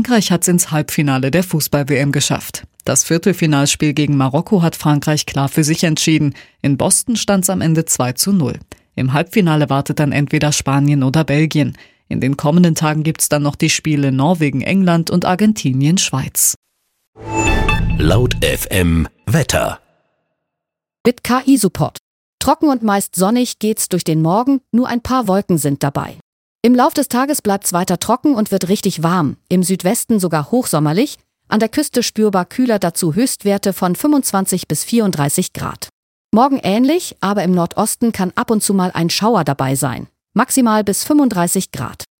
Frankreich hat's ins Halbfinale der Fußball-WM geschafft. Das Viertelfinalspiel gegen Marokko hat Frankreich klar für sich entschieden. In Boston stand's am Ende 2:0. Im Halbfinale wartet dann entweder Spanien oder Belgien. In den kommenden Tagen gibt's dann noch die Spiele Norwegen, England und Argentinien, Schweiz. Laut FM Wetter. Mit KI-Support. Trocken und meist sonnig geht's durch den Morgen, nur ein paar Wolken sind dabei. Im Lauf des Tages bleibt's weiter trocken und wird richtig warm. Im Südwesten sogar hochsommerlich, an der Küste spürbar kühler, dazu Höchstwerte von 25 bis 34 Grad. Morgen ähnlich, aber im Nordosten kann ab und zu mal ein Schauer dabei sein. Maximal bis 35 Grad.